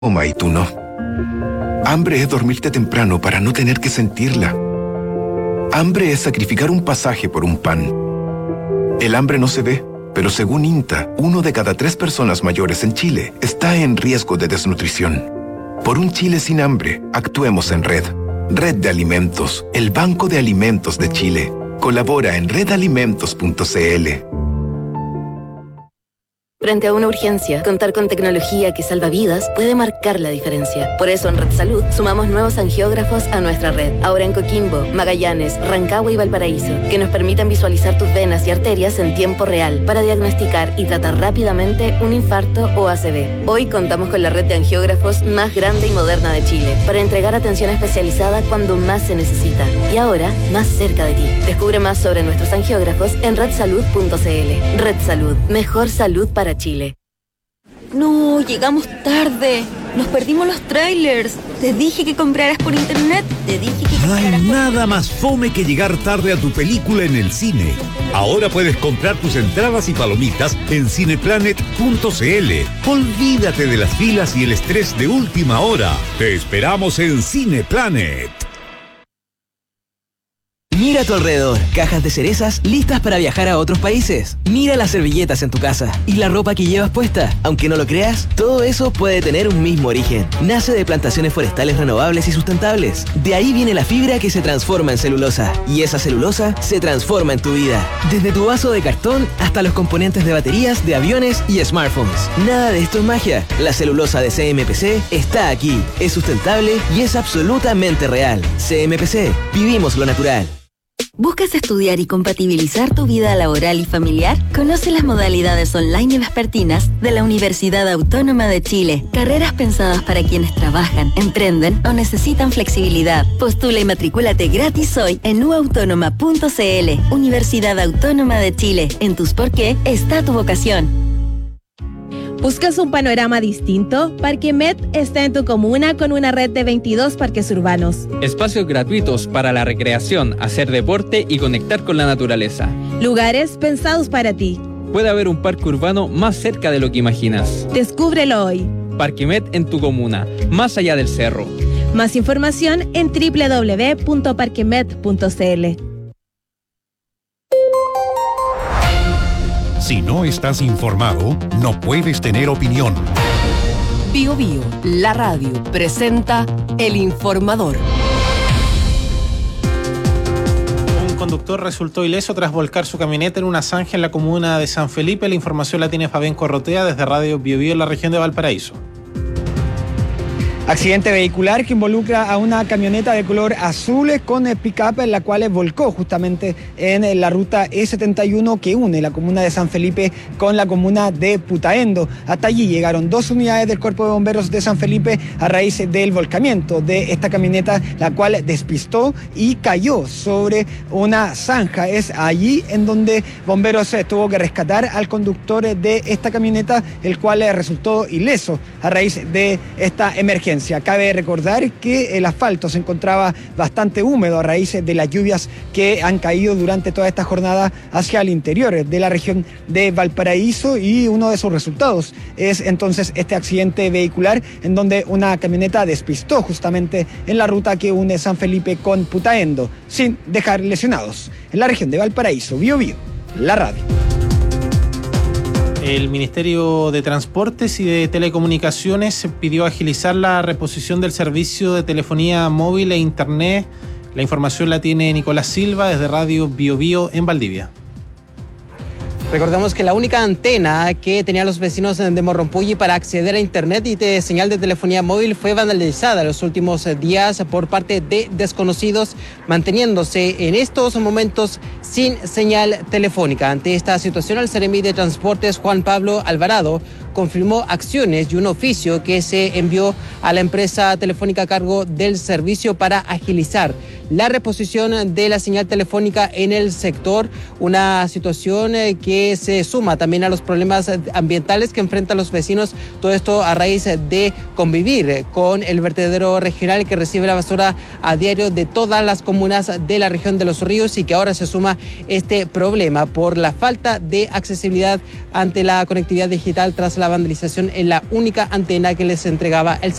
coma y tú no. Hambre es dormirte temprano para no tener que sentirla. Hambre es sacrificar un pasaje por un pan. El hambre no se ve, pero según INTA, 1 de cada 3 personas mayores en Chile está en riesgo de desnutrición. Por un Chile sin hambre, actuemos en red. Red de Alimentos, el Banco de Alimentos de Chile. Colabora en redalimentos.cl. Frente a una urgencia, contar con tecnología que salva vidas puede marcar la diferencia. Por eso en Red Salud sumamos nuevos angiógrafos a nuestra red. Ahora en Coquimbo, Magallanes, Rancagua y Valparaíso, que nos permitan visualizar tus venas y arterias en tiempo real para diagnosticar y tratar rápidamente un infarto o ACV. Hoy contamos con la red de angiógrafos más grande y moderna de Chile para entregar atención especializada cuando más se necesita. Y ahora, más cerca de ti. Descubre más sobre nuestros angiógrafos en redsalud.cl. Red Salud, mejor salud para Chile. No, llegamos tarde. Nos perdimos los trailers. Te dije que compraras por internet. No hay nada más fome que llegar tarde a tu película en el cine. Ahora puedes comprar tus entradas y palomitas en cineplanet.cl. Olvídate de las filas y el estrés de última hora. Te esperamos en Cineplanet. Mira a tu alrededor, cajas de cerezas listas para viajar a otros países. Mira las servilletas en tu casa y la ropa que llevas puesta. Aunque no lo creas, todo eso puede tener un mismo origen. Nace de plantaciones forestales renovables y sustentables. De ahí viene la fibra que se transforma en celulosa. Y esa celulosa se transforma en tu vida. Desde tu vaso de cartón hasta los componentes de baterías, de aviones y smartphones. Nada de esto es magia. La celulosa de CMPC está aquí. Es sustentable y es absolutamente real. CMPC, vivimos lo natural. ¿Buscas estudiar y compatibilizar tu vida laboral y familiar? Conoce las modalidades online y vespertinas de la Universidad Autónoma de Chile. Carreras pensadas para quienes trabajan, emprenden o necesitan flexibilidad. Postula y matricúlate gratis hoy en uautónoma.cl. Universidad Autónoma de Chile. En tus por qué está tu vocación. ¿Buscas un panorama distinto? Parquemet está en tu comuna con una red de 22 parques urbanos. Espacios gratuitos para la recreación, hacer deporte y conectar con la naturaleza. Lugares pensados para ti. Puede haber un parque urbano más cerca de lo que imaginas. Descúbrelo hoy. Parquemet en tu comuna, más allá del cerro. Más información en www.parquemet.cl. Si no estás informado, no puedes tener opinión. Bio Bio, la radio, presenta El Informador. Un conductor resultó ileso tras volcar su camioneta en una zanja en la comuna de San Felipe. La información la tiene Fabián Corrotea desde Radio Bio Bio en la región de Valparaíso. Accidente vehicular que involucra a una camioneta de color azul con pick-up, en la cual volcó justamente en la ruta E71 que une la comuna de San Felipe con la comuna de Putaendo. Hasta allí llegaron 2 unidades del Cuerpo de Bomberos de San Felipe a raíz del volcamiento de esta camioneta, la cual despistó y cayó sobre una zanja. Es allí en donde bomberos tuvo que rescatar al conductor de esta camioneta, el cual resultó ileso a raíz de esta emergencia. Cabe recordar que el asfalto se encontraba bastante húmedo a raíz de las lluvias que han caído durante toda esta jornada hacia el interior de la región de Valparaíso, y uno de sus resultados es entonces este accidente vehicular en donde una camioneta despistó justamente en la ruta que une San Felipe con Putaendo, sin dejar lesionados. En la región de Valparaíso, Bio Bio, la radio. El Ministerio de Transportes y de Telecomunicaciones pidió agilizar la reposición del servicio de telefonía móvil e internet. La información la tiene Nicolás Silva desde Radio Bio Bio en Valdivia. Recordemos que la única antena que tenían los vecinos de Morrompulli para acceder a internet y de señal de telefonía móvil fue vandalizada en los últimos días por parte de desconocidos, manteniéndose en estos momentos sin señal telefónica. Ante esta situación, el Seremi de Transportes, Juan Pablo Alvarado, confirmó acciones y un oficio que se envió a la empresa telefónica a cargo del servicio para agilizar la reposición de la señal telefónica en el sector, una situación que se suma también a los problemas ambientales que enfrentan los vecinos, todo esto a raíz de convivir con el vertedero regional que recibe la basura a diario de todas las comunas de la región de Los Ríos, y que ahora se suma este problema por la falta de accesibilidad ante la conectividad digital tras la vandalización en la única antena que les entregaba el